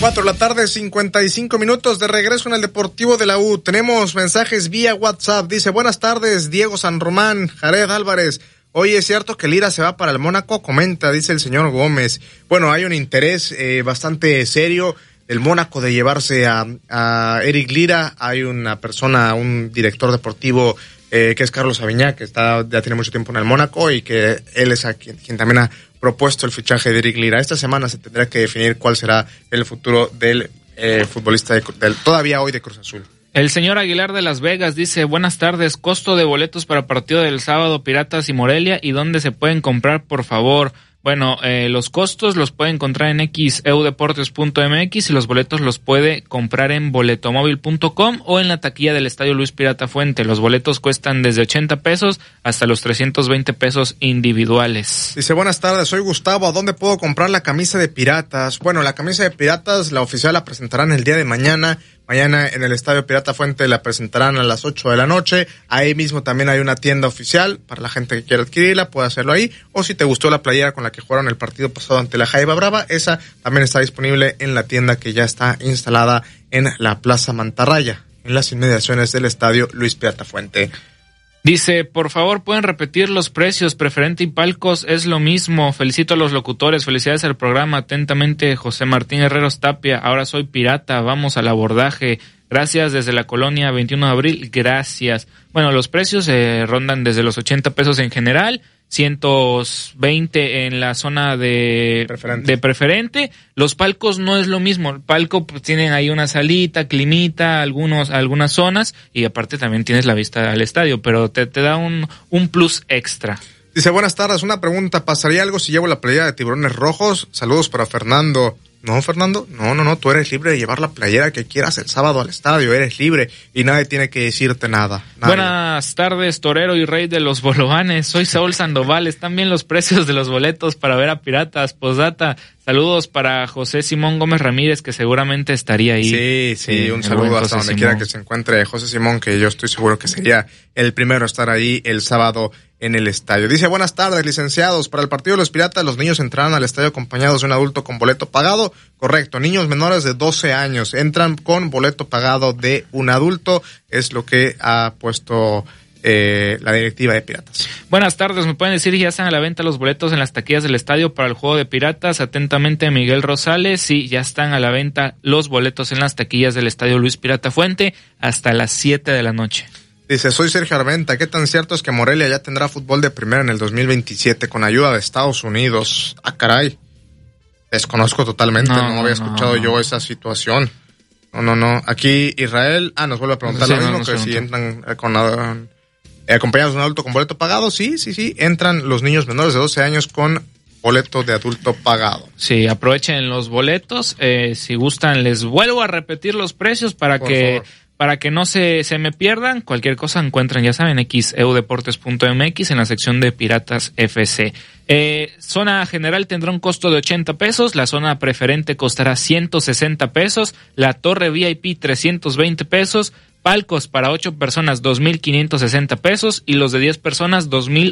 4 de la tarde, 55 minutos de regreso en el Deportivo de la U. Tenemos mensajes vía WhatsApp. Dice, buenas tardes, Diego San Román, Jared Álvarez. Oye, ¿es cierto que Lira se va para el Mónaco? Comenta, dice el señor Gómez. Bueno, hay un interés bastante serio del Mónaco de llevarse a Eric Lira. Hay una persona, un director deportivo que es Carlos Aviñá, que ya tiene mucho tiempo en el Mónaco y que él es quien también ha propuesto el fichaje de Eric Lira. Esta semana se tendrá que definir cuál será el futuro del futbolista todavía hoy de Cruz Azul. El señor Aguilar de Las Vegas dice, buenas tardes, costo de boletos para partido del sábado, Piratas y Morelia, ¿y dónde se pueden comprar, por favor? Bueno, los costos los puede encontrar en xeudeportes.mx y los boletos los puede comprar en boletomóvil.com o en la taquilla del Estadio Luis Pirata Fuente. Los boletos cuestan desde 80 pesos hasta los 320 pesos individuales. Dice, buenas tardes, soy Gustavo, ¿a dónde puedo comprar la camisa de Piratas? Bueno, la camisa de Piratas, la oficial la presentarán el día de mañana. Mañana en el Estadio Pirata Fuente la presentarán a las 8 de la noche. Ahí mismo también hay una tienda oficial para la gente que quiera adquirirla, puede hacerlo ahí. O si te gustó la playera con la que jugaron el partido pasado ante la Jaiba Brava, esa también está disponible en la tienda que ya está instalada en la Plaza Mantarraya, en las inmediaciones del Estadio Luis Pirata Fuente. Dice, por favor, ¿pueden repetir los precios? Preferente y palcos es lo mismo. Felicito a los locutores, felicidades al programa. Atentamente, José Martín Herreros Tapia. Ahora soy pirata, vamos al abordaje. Gracias desde la colonia 21 de abril, gracias. Bueno, los precios rondan desde los 80 pesos en general, 120 en la zona de preferente. Los palcos no es lo mismo. El palco pues, tienen ahí una salita, climita, algunas zonas y aparte también tienes la vista al estadio, pero te da un plus extra. Dice, buenas tardes, una pregunta, ¿pasaría algo si llevo la playera de Tiburones Rojos? Saludos para Fernando. No, Fernando, no, tú eres libre de llevar la playera que quieras el sábado al estadio, eres libre y nadie tiene que decirte nada. Nadie. Buenas tardes, torero y rey de los bolovanes, soy Saúl Sandoval, están bien los precios de los boletos para ver a Piratas, postdata, saludos para José Simón Gómez Ramírez, que seguramente estaría ahí. Sí, un saludo hasta donde quiera que se encuentre José Simón, que yo estoy seguro que sería el primero a estar ahí el sábado en el estadio. Dice, buenas tardes, licenciados. Para el partido de los Piratas, los niños entrarán al estadio acompañados de un adulto con boleto pagado. Correcto, niños menores de 12 años entran con boleto pagado de un adulto. Es lo que ha puesto la directiva de Piratas. Buenas tardes, ¿me pueden decir si ya están a la venta los boletos en las taquillas del estadio para el juego de Piratas? Atentamente, Miguel Rosales. Sí, ya están a la venta los boletos en las taquillas del estadio Luis Pirata Fuente hasta las 7 de la noche. Dice, soy Sergio Arventa, ¿qué tan cierto es que Morelia ya tendrá fútbol de primera en el 2027 con ayuda de Estados Unidos? Ah, caray. Desconozco totalmente, no había escuchado yo esa situación. No. Aquí Israel, nos vuelve a preguntar lo mismo, que si entran acompañados de un adulto con boleto pagado. Sí, entran los niños menores de 12 años con boleto de adulto pagado. Sí, aprovechen los boletos, si gustan les vuelvo a repetir los precios para que no se me pierdan. Cualquier cosa encuentran, ya saben, xeudeportes.mx en la sección de Piratas FC. Zona general tendrá un costo de 80 pesos, la zona preferente costará 160 pesos, la torre VIP 320 pesos, palcos para 8 personas 2,560 pesos y los de 10 personas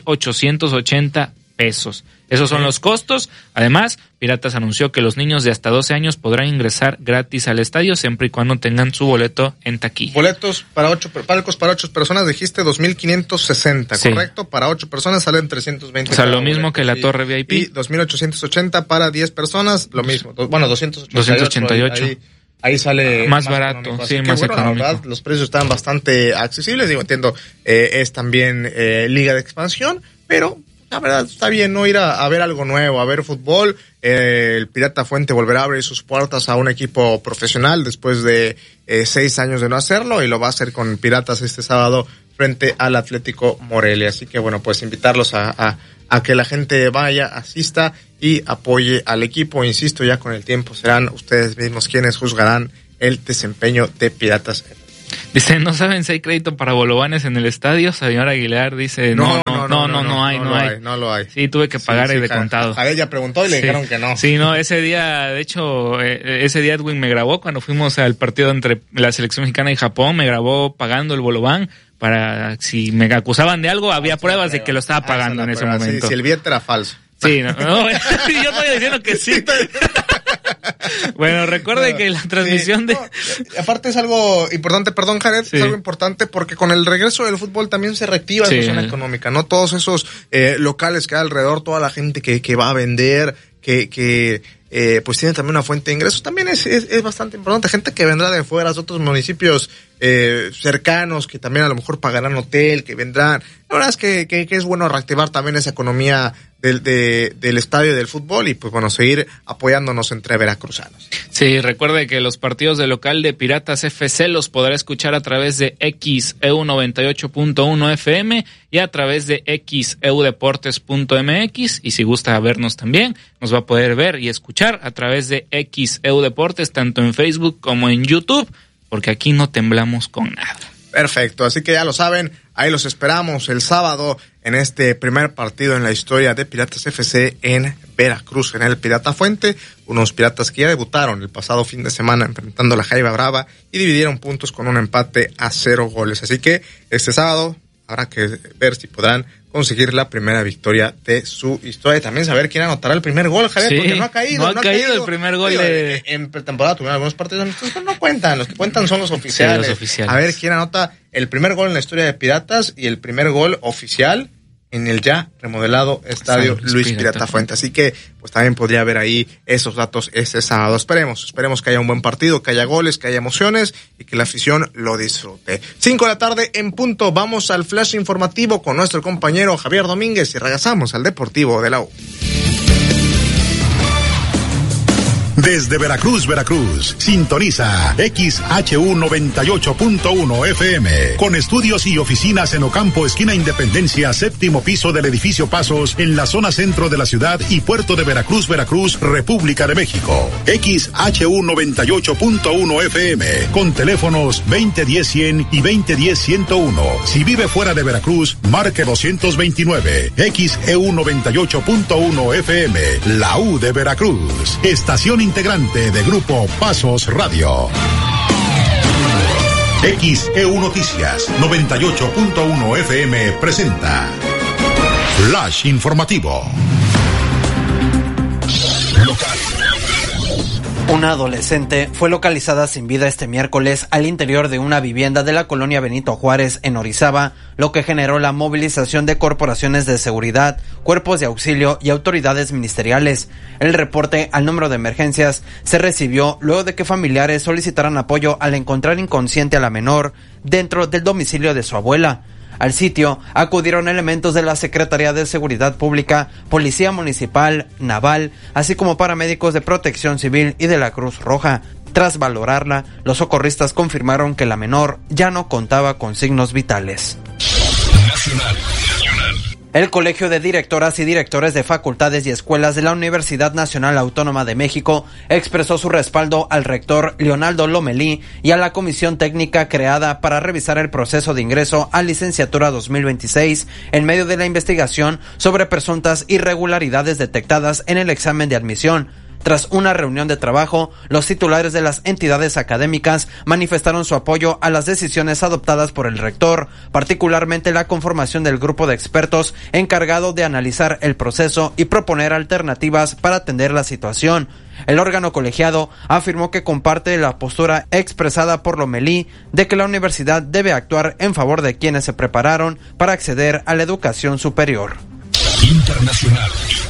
2,880 pesos. Esos son los costos. Además, Piratas anunció que los niños de hasta 12 años podrán ingresar gratis al estadio siempre y cuando tengan su boleto en taquilla. Boletos para 8, palcos para 8 personas, dijiste 2,560, sí. ¿Correcto? Para 8 personas salen 320. O sea, lo mismo boleto, que la torre VIP. Y 2,880 para 10 personas, lo mismo. Bueno, 288. Ahí sale más barato, sí, más económico. La verdad, los precios están bastante accesibles. Digo, entiendo, es también liga de expansión, pero la verdad está bien no ir a ver algo nuevo, a ver fútbol. El Pirata Fuente volverá a abrir sus puertas a un equipo profesional después de 6 años de no hacerlo, y lo va a hacer con Piratas este sábado frente al Atlético Morelia. Así que bueno, pues invitarlos a que la gente vaya, asista y apoye al equipo. Insisto, ya con el tiempo serán ustedes mismos quienes juzgarán el desempeño de Piratas. Dice, ¿no saben si hay crédito para bolovanes en el estadio? Señor Aguilar dice, no lo hay. Sí, tuve que pagar de contado. A ella preguntó y le dijeron que no. Sí, no, ese día, de hecho, Edwin me grabó cuando fuimos al partido entre la selección mexicana y Japón, me grabó pagando el bolován para, si me acusaban de algo, había pruebas de que lo estaba pagando en ese momento. Sí, si el billete era falso. Sí, yo estoy diciendo que sí. Bueno, recuerde que la transmisión aparte es algo importante, perdón, Jared, es algo importante porque con el regreso del fútbol también se reactiva la zona económica, ¿no? Todos esos locales que hay alrededor, toda la gente que va a vender, que pues tiene también una fuente de ingresos, también es bastante importante. Gente que vendrá de fuera, de otros municipios cercanos, que también a lo mejor pagarán hotel, que vendrán. La verdad es que es bueno reactivar también esa economía del estadio del fútbol y pues bueno, seguir apoyándonos entre veracruzanos. Sí, recuerde que los partidos de local de Piratas FC los podrá escuchar a través de XEU 98.1 FM y a través de xeudeportes.mx, y si gusta vernos también, nos va a poder ver y escuchar a través de XEU Deportes, tanto en Facebook como en YouTube, porque aquí no temblamos con nada. Perfecto, así que ya lo saben, ahí los esperamos el sábado en este primer partido en la historia de Piratas FC en Veracruz, en el Pirata Fuente, unos Piratas que ya debutaron el pasado fin de semana enfrentando a la Jaiba Brava y dividieron puntos con un empate a 0 goles, así que este sábado habrá que ver si podrán conseguir la primera victoria de su historia y también saber quién anotará el primer gol, Javier, porque no ha caído el primer gol. En pretemporada tuvieron algunos partidos amistosos, no cuentan, los que cuentan son los oficiales. Sí, los oficiales. A ver quién anota el primer gol en la historia de Piratas y el primer gol oficial en el ya remodelado estadio Luis Pirata Fuente. Así que pues también podría haber ahí esos datos este sábado. Esperemos que haya un buen partido, que haya goles, que haya emociones y que la afición lo disfrute. 5 de la tarde en punto, vamos al flash informativo con nuestro compañero Javier Domínguez y regresamos al Deportivo de la U. Desde Veracruz, sintoniza XHU 98.1 FM, con estudios y oficinas en Ocampo, esquina Independencia, séptimo piso del edificio Pasos, en la zona centro de la ciudad y puerto de Veracruz, República de México. XHU 98.1 FM, con teléfonos 2010-100 y 2010-101. Si vive fuera de Veracruz, marque 229. XEU 98.1 FM, la U de Veracruz. Estación integrante de Grupo Pasos Radio. XEU Noticias 98.1 FM presenta Flash Informativo. Local. Una adolescente fue localizada sin vida este miércoles al interior de una vivienda de la colonia Benito Juárez en Orizaba, lo que generó la movilización de corporaciones de seguridad, cuerpos de auxilio y autoridades ministeriales. El reporte al número de emergencias se recibió luego de que familiares solicitaran apoyo al encontrar inconsciente a la menor dentro del domicilio de su abuela. Al sitio acudieron elementos de la Secretaría de Seguridad Pública, Policía Municipal, Naval, así como paramédicos de Protección Civil y de la Cruz Roja. Tras valorarla, los socorristas confirmaron que la menor ya no contaba con signos vitales. Nacional. El Colegio de Directoras y Directores de Facultades y Escuelas de la Universidad Nacional Autónoma de México expresó su respaldo al rector Leonardo Lomelí y a la comisión técnica creada para revisar el proceso de ingreso a licenciatura 2026 en medio de la investigación sobre presuntas irregularidades detectadas en el examen de admisión. Tras una reunión de trabajo, los titulares de las entidades académicas manifestaron su apoyo a las decisiones adoptadas por el rector, particularmente la conformación del grupo de expertos encargado de analizar el proceso y proponer alternativas para atender la situación. El órgano colegiado afirmó que comparte la postura expresada por Lomelí de que la universidad debe actuar en favor de quienes se prepararon para acceder a la educación superior. Internacional.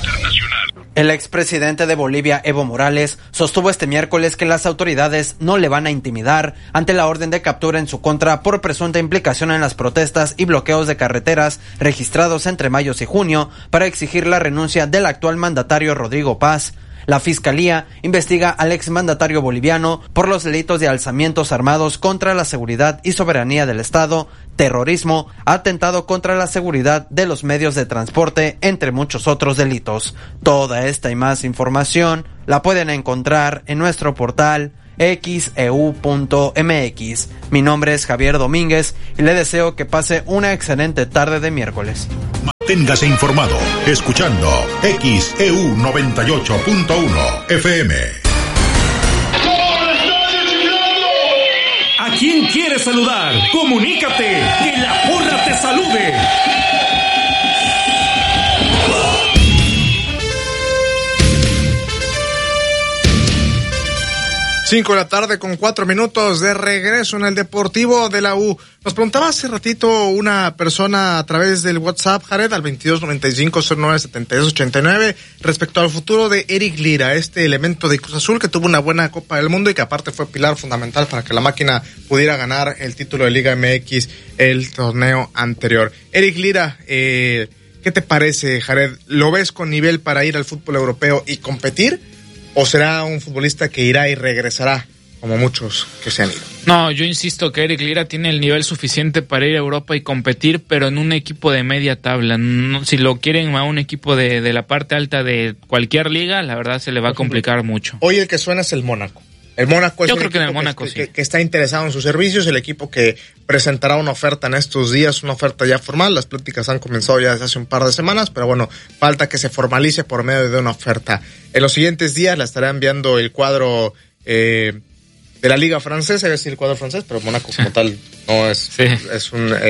El expresidente de Bolivia, Evo Morales, sostuvo este miércoles que las autoridades no le van a intimidar ante la orden de captura en su contra por presunta implicación en las protestas y bloqueos de carreteras registrados entre mayo y junio para exigir la renuncia del actual mandatario Rodrigo Paz. La Fiscalía investiga al exmandatario boliviano por los delitos de alzamientos armados contra la seguridad y soberanía del Estado, terrorismo, atentado contra la seguridad de los medios de transporte, entre muchos otros delitos. Toda esta y más información la pueden encontrar en nuestro portal xeu.mx. Mi nombre es Javier Domínguez y le deseo que pase una excelente tarde de miércoles. Manténgase informado escuchando XEU 98.1 FM. ¿A quién quieres saludar? Comunícate, que la porra te salude. 5:04 p.m, de regreso en el Deportivo de la U. Nos preguntaba hace ratito una persona a través del WhatsApp, Jared, al 2295-097289, respecto al futuro de Eric Lira, este elemento de Cruz Azul que tuvo una buena Copa del Mundo y que aparte fue pilar fundamental para que la máquina pudiera ganar el título de Liga MX el torneo anterior. Eric Lira, ¿qué te parece, Jared? ¿Lo ves con nivel para ir al fútbol europeo y competir? ¿O será un futbolista que irá y regresará, como muchos que se han ido? No, yo insisto que Eric Lira tiene el nivel suficiente para ir a Europa y competir, pero en un equipo de media tabla. No, si lo quieren a un equipo de la parte alta de cualquier liga, la verdad se le va a complicar mucho. Hoy el que suena es el Mónaco. El Mónaco es yo un creo que en el equipo Mónaco sí. que está interesado en sus servicios, el equipo que presentará una oferta en estos días, una oferta ya formal. Las pláticas han comenzado ya desde hace un par de semanas, pero bueno, falta que se formalice por medio de una oferta. En los siguientes días la estará enviando el cuadro de la Liga Francesa, es decir, el cuadro francés, pero Mónaco como tal no es, sí. Es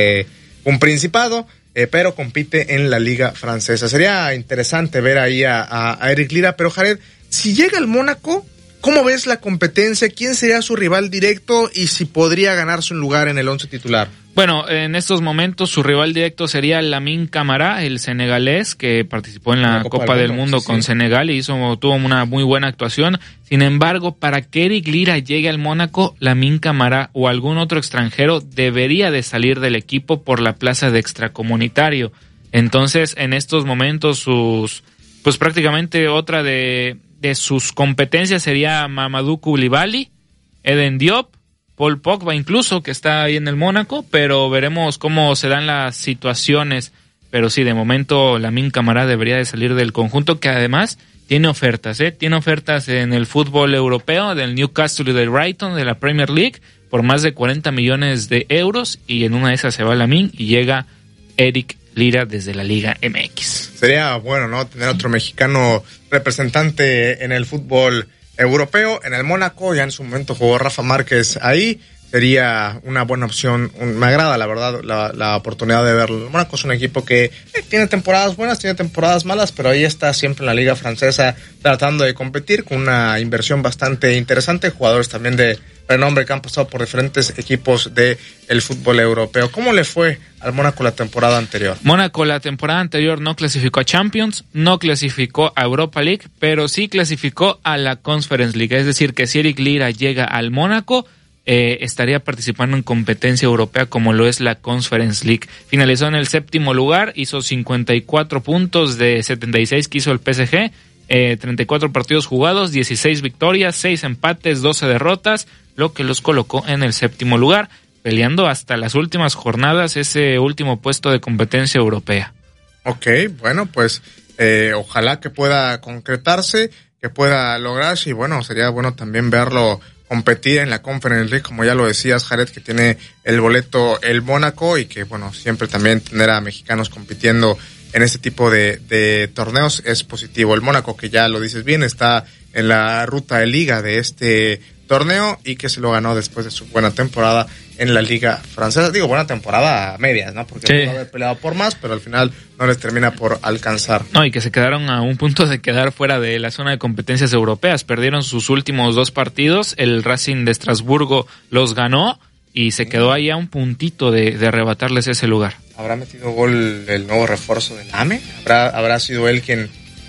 un principado, pero compite en la Liga Francesa. Sería interesante ver ahí a Eric Lira, pero Jared, si llega el Mónaco, ¿cómo ves la competencia? ¿Quién sería su rival directo y si podría ganarse un lugar en el 11 titular? Bueno, en estos momentos su rival directo sería Lamine Camara, el senegalés que participó en la Copa del Mundo con Senegal y tuvo una muy buena actuación. Sin embargo, para que Eric Lira llegue al Mónaco, Lamine Camara o algún otro extranjero debería de salir del equipo por la plaza de extracomunitario. Entonces, en estos momentos pues prácticamente otra de sus competencias sería Mamadou Koulibaly, Eden Diop, Paul Pogba incluso, que está ahí en el Mónaco, pero veremos cómo se dan las situaciones. Pero sí, de momento Lamine Camara debería de salir del conjunto, que además tiene ofertas, tiene ofertas en el fútbol europeo, del Newcastle y del Brighton, de la Premier League, por más de 40 millones de euros, y en una de esas se va Lamine y llega Eric Lira desde la Liga MX. Sería bueno, ¿no?, tener otro mexicano representante en el fútbol europeo. En el Mónaco ya en su momento jugó Rafa Márquez ahí, sería una buena opción. Me agrada la verdad la oportunidad de verlo. El Mónaco es un equipo que tiene temporadas buenas, tiene temporadas malas, pero ahí está siempre en la Liga Francesa tratando de competir con una inversión bastante interesante, jugadores también de renombre que han pasado por diferentes equipos de el fútbol europeo. ¿Cómo le fue al Mónaco la temporada anterior? Mónaco la temporada anterior no clasificó a Champions, no clasificó a Europa League, pero sí clasificó a la Conference League. Es decir, que si Eric Lira llega al Mónaco, estaría participando en competencia europea como lo es la Conference League. Finalizó en el 7º lugar, hizo 54 puntos de 76 que hizo el PSG, 34 partidos jugados, 16 victorias, 6 empates, 12 derrotas, lo que los colocó en el 7º lugar, peleando hasta las últimas jornadas ese último puesto de competencia europea. Ok, bueno, pues ojalá que pueda concretarse, que pueda lograrse, y bueno, sería bueno también verlo competir en la Conference League, como ya lo decías, Jared, que tiene el boleto el Mónaco, y que bueno, siempre también tener a mexicanos compitiendo en este tipo de torneos es positivo. El Mónaco, que ya lo dices bien, está en la ruta de liga de este torneo y que se lo ganó después de su buena temporada en la Liga Francesa. Digo, buena temporada a medias, ¿no? Porque pudo haber peleado por más, pero al final no les termina por alcanzar. No, y que se quedaron a un punto de quedar fuera de la zona de competencias europeas. Perdieron sus últimos 2 partidos, el Racing de Estrasburgo los ganó y se quedó ahí a un puntito de arrebatarles ese lugar. ¿Habrá metido gol el nuevo refuerzo del AME? ¿Habrá sido él quien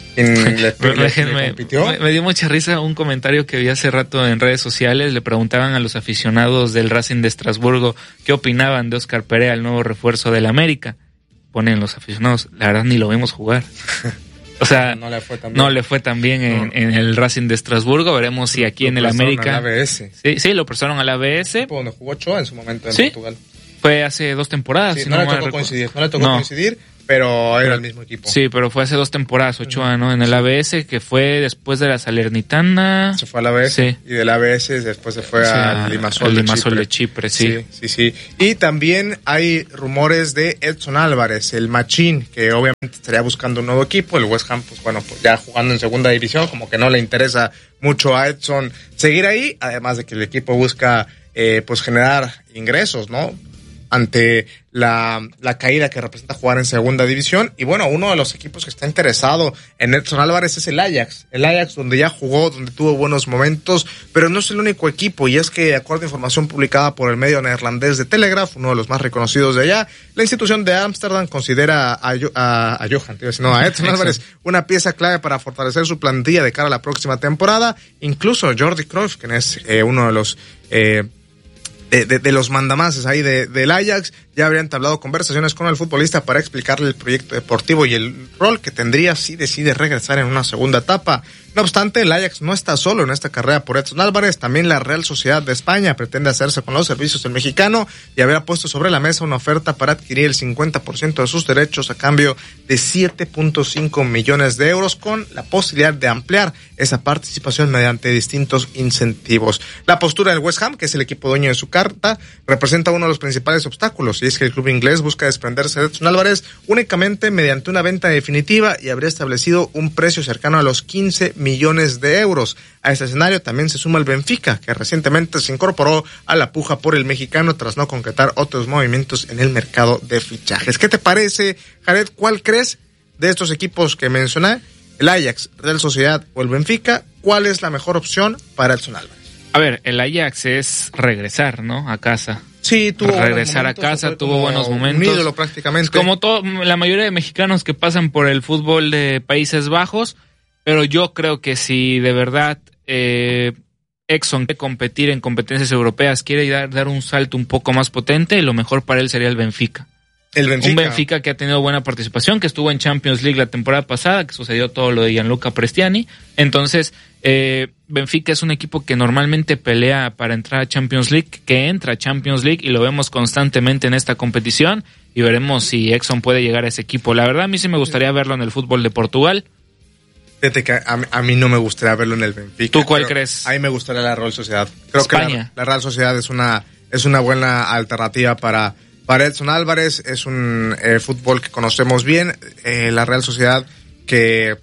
le compitió? Me dio mucha risa un comentario que vi hace rato en redes sociales. Le preguntaban a los aficionados del Racing de Estrasburgo qué opinaban de Óscar Perea, el nuevo refuerzo del América. Ponen los aficionados, la verdad ni lo vemos jugar. O sea, no le fue tan bien en el Racing de Estrasburgo. Veremos si aquí en el América. Sí, lo prestaron a la ABS. Donde jugó Ochoa en su momento en Portugal. Fue hace 2 temporadas. Sí, no le tocó coincidir, pero era el mismo equipo. Sí, pero fue hace 2 temporadas Ochoa, ¿no? En el ABS, que fue después de la Salernitana. Se fue al ABS, y del ABS después se fue al Limassol de Chipre. Sí. Y también hay rumores de Edson Álvarez, el Machín, que obviamente estaría buscando un nuevo equipo. El West Ham, pues ya jugando en segunda división, como que no le interesa mucho a Edson seguir ahí, además de que el equipo busca pues generar ingresos, ¿no? ante la caída que representa jugar en segunda división. Y bueno, uno de los equipos que está interesado en Edson Álvarez es el Ajax. El Ajax, donde ya jugó, donde tuvo buenos momentos, pero no es el único equipo. Y es que, de acuerdo a información publicada por el medio neerlandés de Telegraph, uno de los más reconocidos de allá, la institución de Ámsterdam considera a Edson Álvarez una pieza clave para fortalecer su plantilla de cara a la próxima temporada. Incluso Jordi Cruyff, que es uno de los de los mandamases ahí del Ajax, ya habría entablado conversaciones con el futbolista para explicarle el proyecto deportivo y el rol que tendría si decide regresar en una segunda etapa. No obstante, el Ajax no está solo en esta carrera por Edson Álvarez. También la Real Sociedad de España pretende hacerse con los servicios del mexicano y habría puesto sobre la mesa una oferta para adquirir el 50% de sus derechos a cambio de 7.5 millones de euros, con la posibilidad de ampliar esa participación mediante distintos incentivos. La postura del West Ham, que es el equipo dueño de su carta, representa uno de los principales obstáculos, y es que el club inglés busca desprenderse de Edson Álvarez únicamente mediante una venta definitiva y habría establecido un precio cercano a los 15 millones de euros. A este escenario también se suma el Benfica, que recientemente se incorporó a la puja por el mexicano tras no concretar otros movimientos en el mercado de fichajes. ¿Qué te parece, Jared? ¿Cuál crees de estos equipos que mencioné, el Ajax, Real Sociedad o el Benfica, cuál es la mejor opción para Edson Álvarez? A ver, el Ajax es regresar, ¿no? A casa. Sí, tuvo regresar a casa, tuvo buenos momentos. Un ídolo prácticamente. Como la mayoría de mexicanos que pasan por el fútbol de Países Bajos, pero yo creo que si de verdad Exxon quiere competir en competencias europeas, quiere dar un salto un poco más potente, lo mejor para él sería el Benfica. Un Benfica que ha tenido buena participación, que estuvo en Champions League la temporada pasada, que sucedió todo lo de Gianluca Prestiani. Entonces, Benfica es un equipo que normalmente pelea para entrar a Champions League, que entra a Champions League y lo vemos constantemente en esta competición y veremos si Exxon puede llegar a ese equipo. La verdad, a mí sí me gustaría verlo en el fútbol de Portugal. Fíjate que a mí no me gustaría verlo en el Benfica. ¿Tú cuál crees? A mí me gustaría la Real Sociedad. Creo España. Que la Real Sociedad es una buena alternativa para Edson Álvarez. Es un fútbol que conocemos bien. La Real Sociedad que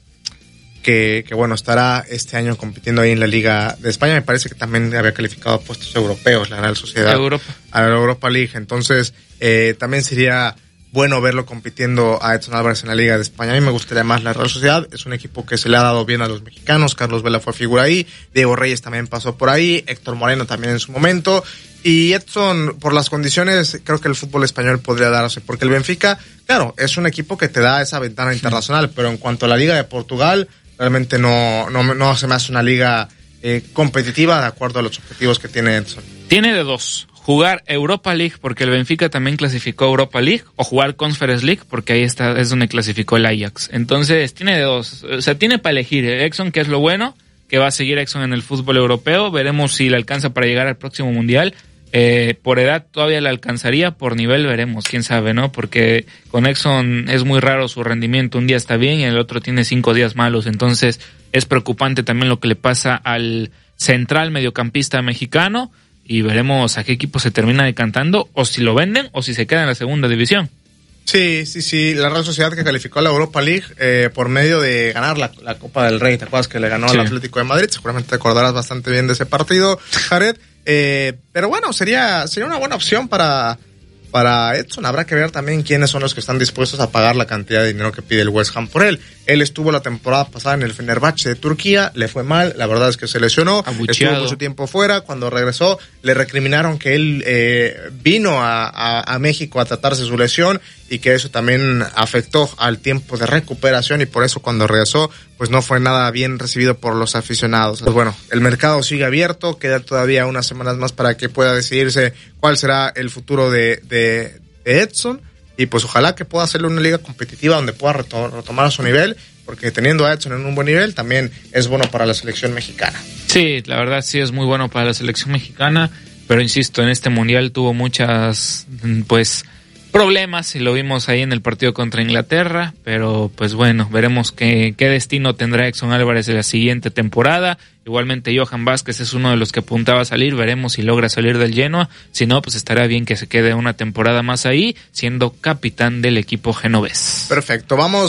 bueno, estará este año compitiendo ahí en la Liga de España. Me parece que también había calificado a puestos europeos la Real Sociedad. A la Europa League. Entonces, también sería bueno verlo compitiendo a Edson Álvarez en la Liga de España. A mí me gustaría más la Real Sociedad. Es un equipo que se le ha dado bien a los mexicanos. Carlos Vela fue figura ahí. Diego Reyes también pasó por ahí. Héctor Moreno también en su momento. Y Edson, por las condiciones, creo que el fútbol español podría darse. Porque el Benfica, claro, es un equipo que te da esa ventana internacional. Pero en cuanto a la Liga de Portugal, realmente no se me hace una liga competitiva de acuerdo a los objetivos que tiene Edson. Tiene de dos: jugar Europa League, porque el Benfica también clasificó Europa League, o jugar Conference League, porque ahí es donde clasificó el Ajax. Entonces tiene de dos, o sea, tiene para elegir. Exxon, que es lo bueno, que va a seguir Exxon en el fútbol europeo. Veremos si le alcanza para llegar al próximo mundial. Por edad todavía le alcanzaría, por nivel veremos, quién sabe, ¿no? Porque con Exxon es muy raro su rendimiento, un día está bien y el otro tiene 5 días malos. Entonces es preocupante también lo que le pasa al central mediocampista mexicano, y veremos a qué equipo se termina decantando, o si lo venden o si se queda en la segunda división. Sí, la Real Sociedad que calificó a la Europa League por medio de ganar la Copa del Rey. ¿Te acuerdas que le ganó al Atlético de Madrid? Seguramente te acordarás bastante bien de ese partido, Jared. Pero bueno, sería una buena opción para Edson. Habrá que ver también quiénes son los que están dispuestos a pagar la cantidad de dinero que pide el West Ham por él. Él estuvo la temporada pasada en el Fenerbahce de Turquía, le fue mal, la verdad es que se lesionó, estuvo mucho tiempo fuera. Cuando regresó le recriminaron que él vino a México a tratarse su lesión y que eso también afectó al tiempo de recuperación, y por eso cuando regresó pues no fue nada bien recibido por los aficionados. Pues bueno, el mercado sigue abierto, queda todavía unas semanas más para que pueda decidirse cuál será el futuro de Edson, y pues ojalá que pueda hacerle una liga competitiva donde pueda retomar a su nivel, porque teniendo a Edson en un buen nivel también es bueno para la selección mexicana. Sí, la verdad sí es muy bueno para la selección mexicana, pero insisto, en este mundial tuvo muchas problemas, y lo vimos ahí en el partido contra Inglaterra, pero pues bueno, veremos qué destino tendrá Exxon Álvarez en la siguiente temporada. Igualmente Johan Vázquez es uno de los que apuntaba a salir, veremos si logra salir del Genoa, si no, pues estará bien que se quede una temporada más ahí, siendo capitán del equipo genovés. Perfecto, vamos